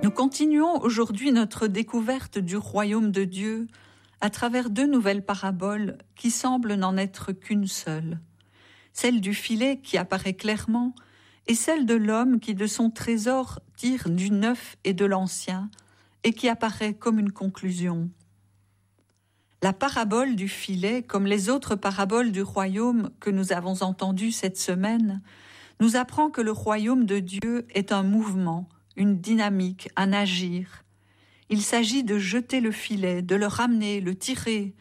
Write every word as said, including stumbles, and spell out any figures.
Nous continuons aujourd'hui notre découverte du royaume de Dieu à travers deux nouvelles paraboles qui semblent n'en être qu'une seule. Celle du filet qui apparaît clairement et celle de l'homme qui de son trésor tire du neuf et de l'ancien et qui apparaît comme une conclusion. La parabole du filet, comme les autres paraboles du royaume que nous avons entendues cette semaine, nous apprend que le royaume de Dieu est un mouvement, une dynamique, un agir. Il s'agit de jeter le filet, de le ramener, le tirer,